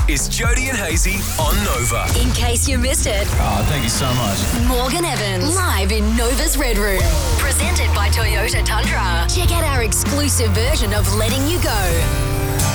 is Jody and Hazy on Nova. In case you missed it, Oh, thank you so much. Morgan Evans, live in Nova's Red Room. Presented by Toyota Tundra. Check out our exclusive version of Letting You Go.